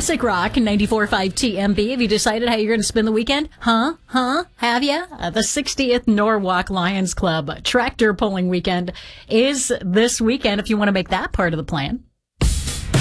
Classic Rock 94.5 TMB. Have you decided how you're going to spend the weekend? Huh? Have you? The 60th Norwalk Lions Club tractor pulling weekend is this weekend if you want to make that part of the plan.